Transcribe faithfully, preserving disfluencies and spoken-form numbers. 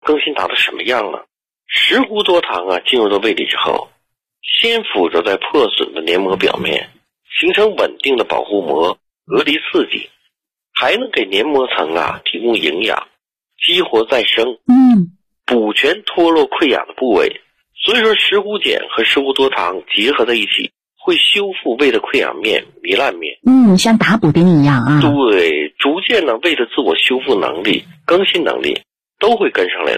更新达到什么样了？石斛多糖啊进入到胃里之后，先附着在破损的黏膜表面，形成稳定的保护膜，隔离刺激，还能给黏膜层啊提供营养，激活再生， 嗯， 补全脱落溃疡的部位。所以说石斛碱和石斛多糖结合在一起，会修复胃的溃疡面、糜烂面。 嗯，像打补丁一样啊。 对，逐渐呢胃的自我修复能力、更新能力都会跟上来。